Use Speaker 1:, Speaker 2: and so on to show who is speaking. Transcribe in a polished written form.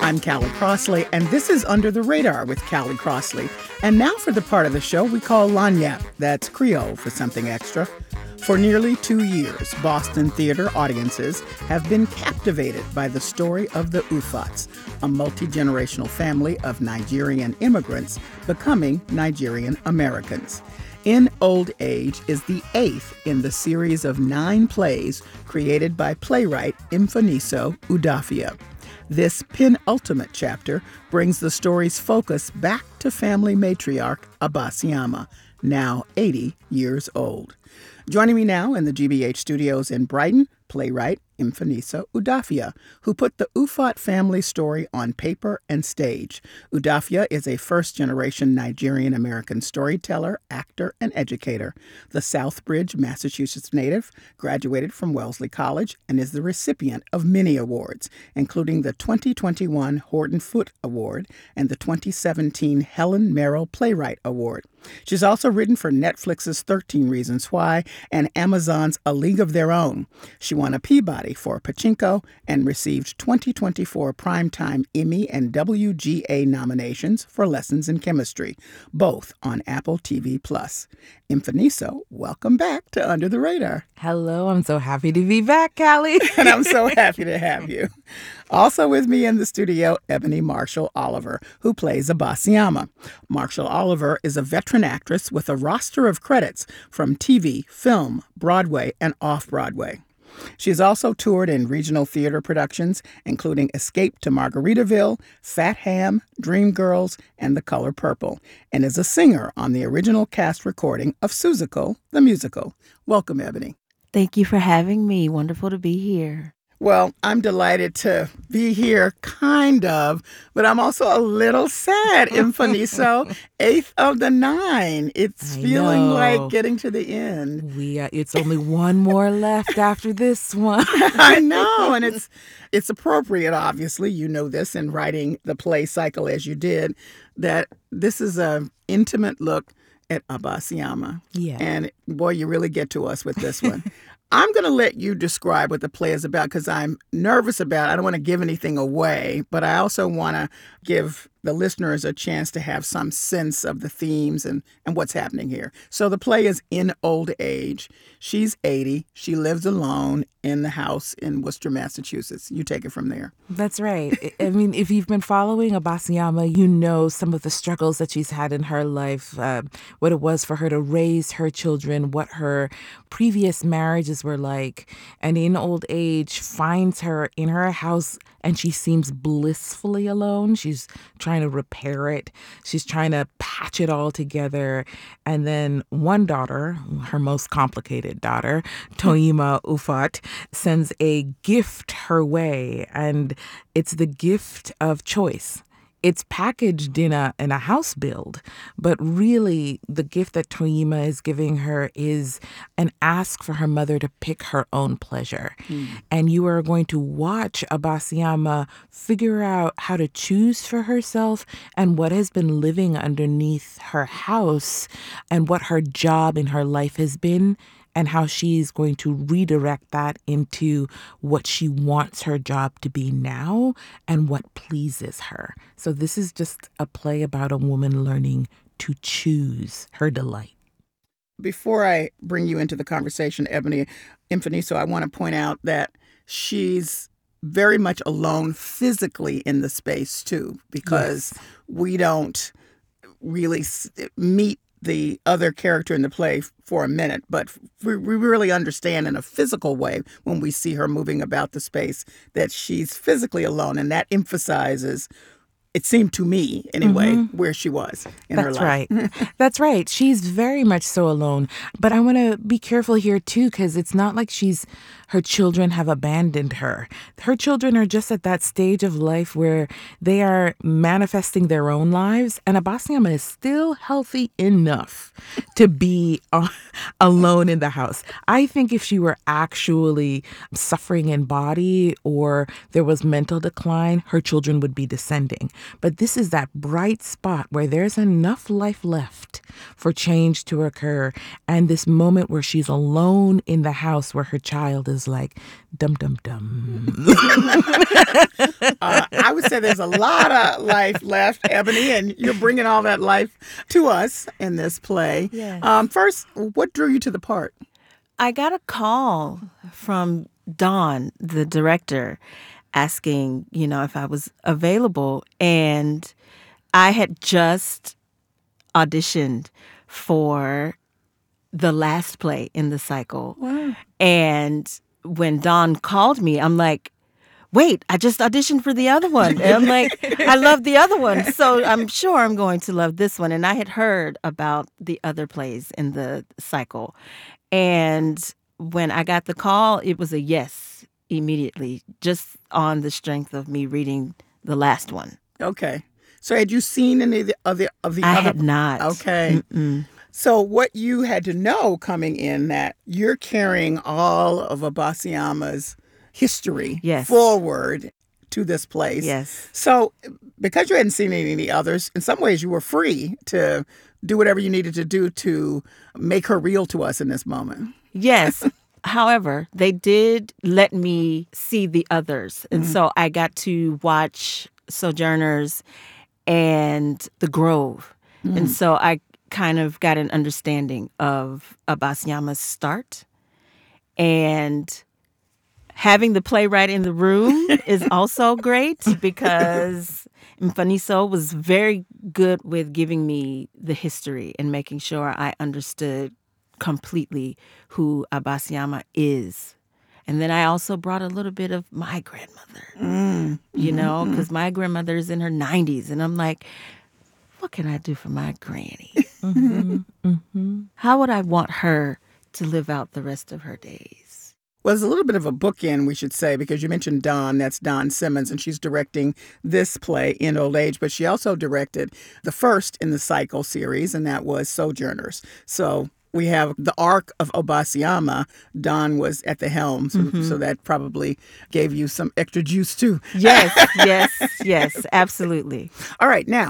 Speaker 1: I'm Callie Crossley, and this is Under the Radar with Callie Crossley. And now for the part of the show we call Lagniappe. That's Creole for something extra. For nearly 2 years, Boston theater audiences have been captivated by the story of the Ufats, a multi-generational family of Nigerian immigrants becoming Nigerian Americans. In Old Age is the 8th in the series of 9 plays created by playwright Mfaniso Udafia. This penultimate chapter brings the story's focus back to family matriarch Abasiama, now 80 years old. Joining me now in the GBH studios in Brighton, playwright Mfaniso Udafia, who put the Ufat family story on paper and stage. Udafia is a first-generation Nigerian-American storyteller, actor, and educator. The Southbridge, Massachusetts native, graduated from Wellesley College and is the recipient of many awards, including the 2021 Horton Foote Award and the 2017 Helen Merrill Playwright Award. She's also written for Netflix's 13 Reasons Why and Amazon's A League of Their Own. She won a Peabody for Pachinko and received 2024 Primetime Emmy and WGA nominations for Lessons in Chemistry, both on Apple TV+. Mfaniso, welcome back to Under the Radar.
Speaker 2: Hello, I'm so happy to be back, Callie.
Speaker 1: And I'm so happy to have you. Also with me in the studio, Ebony Marshall Oliver, who plays Abasiama. Marshall Oliver is a veteran actress with a roster of credits from TV, film, Broadway, and off-Broadway. She's also toured in regional theater productions, including Escape to Margaritaville, Fat Ham, Dreamgirls, and The Color Purple, and is a singer on the original cast recording of Seussical, the musical. Welcome, Ebony.
Speaker 3: Thank you for having me. Wonderful to be here.
Speaker 1: Well, I'm delighted to be here, kind of, but I'm also a little sad, Mfaniso. 8th of the 9. It's feeling like getting to the end.
Speaker 2: It's only one more left after this one.
Speaker 1: I know, and it's appropriate, obviously. You know this in writing the play cycle as you did, that this is an intimate look at Abasiama.
Speaker 2: Yeah.
Speaker 1: And boy, you really get to us with this one. I'm going to let you describe what the play is about because I'm nervous about it. I don't want to give anything away, but I also want to give the listeners a chance to have some sense of the themes and what's happening here. So the play is In Old Age. She's 80. She lives alone in the house in Worcester, Massachusetts. You take it from there.
Speaker 2: That's right. I mean, if you've been following Abasiama, you know some of the struggles that she's had in her life, what it was for her to raise her children, what her previous marriages were like. And In Old Age finds her in her house and she seems blissfully alone. She's trying to repair it. She's trying to patch it all together. And then one daughter, her most complicated daughter, Toima Ufat, sends a gift her way. And it's the gift of choice. It's packaged in a house build, but really the gift that Toima is giving her is an ask for her mother to pick her own pleasure. And you are going to watch Abasiama figure out how to choose for herself and what has been living underneath her house and what her job in her life has been, and how she's going to redirect that into what she wants her job to be now and what pleases her. So this is just a play about a woman learning to choose her delight.
Speaker 1: Before I bring you into the conversation, Ebony Mfaniso, I want to point out that she's very much alone physically in the space, too, because we don't really meet the other character in the play for a minute, but we really understand in a physical way when we see her moving about the space that she's physically alone, and that emphasizes, it seemed to me anyway, where she was in her life.
Speaker 2: That's right. That's right. She's very much so alone. But I want to be careful here, too, because it's not like her children have abandoned her. Her children are just at that stage of life where they are manifesting their own lives. And Abasiama is still healthy enough to be alone in the house. I think if she were actually suffering in body or there was mental decline, her children would be descending. But this is that bright spot where there's enough life left for change to occur. And this moment where she's alone in the house where her child is like, dum, dum, dum.
Speaker 1: I would say there's a lot of life left, Ebony, and you're bringing all that life to us in this play.
Speaker 3: Yes.
Speaker 1: First, what drew you to the part?
Speaker 3: I got a call from Don, the director, asking, if I was available. And I had just auditioned for the last play in the cycle.
Speaker 1: Wow.
Speaker 3: And when Don called me, I'm like, wait, I just auditioned for the other one. And I'm like, I love the other one. So I'm sure I'm going to love this one. And I had heard about the other plays in the cycle. And when I got the call, it was a yes immediately, just on the strength of me reading the last one.
Speaker 1: Okay. So had you seen any of the other?
Speaker 3: I had not.
Speaker 1: Okay.
Speaker 3: Mm-mm.
Speaker 1: So what you had to know coming in that you're carrying all of Abasiama's history
Speaker 3: Yes.
Speaker 1: forward to this place.
Speaker 3: Yes.
Speaker 1: So because you hadn't seen any of the others, in some ways you were free to do whatever you needed to do to make her real to us in this moment.
Speaker 3: Yes. However, they did let me see the others. And so I got to watch Sojourners and The Grove. And so I kind of got an understanding of Abasiama's start. And having the playwright in the room is also great because Mfaniso was very good with giving me the history and making sure I understood completely who Abasiama is. And then I also brought a little bit of my grandmother, because my grandmother is in her 90s. And I'm like, what can I do for my granny? How would I want her to live out the rest of her days?
Speaker 1: Well, it's a little bit of a bookend, we should say, because you mentioned Dawn. That's Dawn Simmons, and she's directing this play in old age. But she also directed the first in the Cycle series, and that was Sojourners. So we have the arc of Abasiama. Dawn was at the helm, so that probably gave you some extra juice, too.
Speaker 3: Yes, yes, yes, absolutely.
Speaker 1: All right, now,